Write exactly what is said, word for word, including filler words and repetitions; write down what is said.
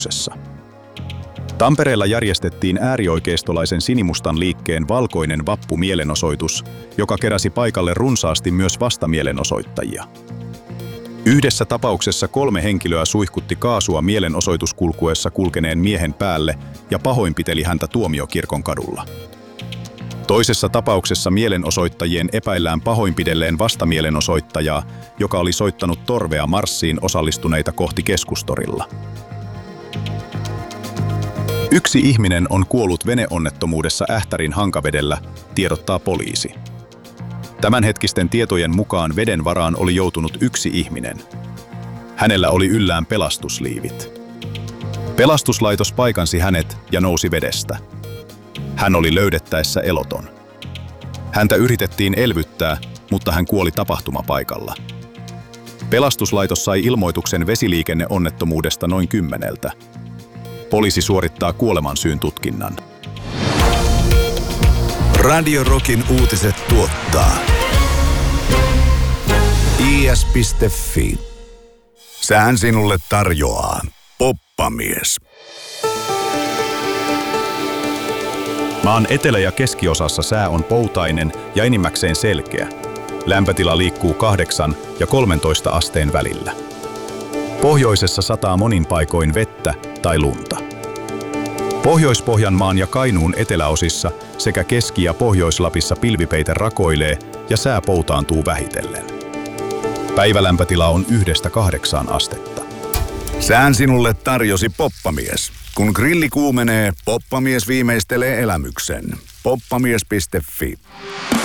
Tampereella järjestettiin äärioikeistolaisen sinimustan liikkeen valkoinen vappu-mielenosoitus, joka keräsi paikalle runsaasti myös vastamielenosoittajia. Yhdessä tapauksessa kolme henkilöä suihkutti kaasua mielenosoituskulkuessa kulkeneen miehen päälle ja pahoinpiteli häntä Tuomiokirkon kadulla. Toisessa tapauksessa mielenosoittajien epäillään pahoinpidelleen vastamielenosoittajaa, joka oli soittanut torvea marssiin osallistuneita kohti Keskustorilla. Yksi ihminen on kuollut veneonnettomuudessa Ähtärin Hankavedellä, tiedottaa poliisi. Tämänhetkisten tietojen mukaan veden varaan oli joutunut yksi ihminen. Hänellä oli yllään pelastusliivit. Pelastuslaitos paikansi hänet ja nousi vedestä. Hän oli löydettäessä eloton. Häntä yritettiin elvyttää, mutta hän kuoli tapahtumapaikalla. Pelastuslaitos sai ilmoituksen vesiliikenneonnettomuudesta noin kymmeneltä. Poliisi suorittaa kuolemansyyn tutkinnan. Radio Rockin uutiset tuottaa i s piste f i. Sään sinulle tarjoaa Poppamies. Maan etelä- ja keskiosassa sää on poutainen ja enimmäkseen selkeä. Lämpötila liikkuu kahdeksan ja kolmentoista asteen välillä. Pohjoisessa sataa monin paikoin vettä tai lunta. Pohjois-Pohjanmaan ja Kainuun eteläosissa sekä Keski- ja Pohjois-Lapissa pilvipeite rakoilee ja sää poutaantuu vähitellen. Päivälämpötila on yhdestä kahdeksaan astetta. Sään sinulle tarjosi Poppamies. Kun grilli kuumenee, Poppamies viimeistelee elämyksen. poppamies piste f i.